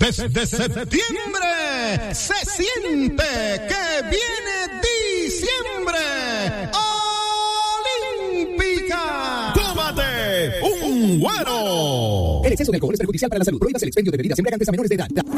Desde septiembre se siente que viene diciembre. Olímpica. ¡Tómate un Güero! El exceso de alcohol es perjudicial para la salud. Prohíbas el expendio de bebidas embriagantes a menores de edad.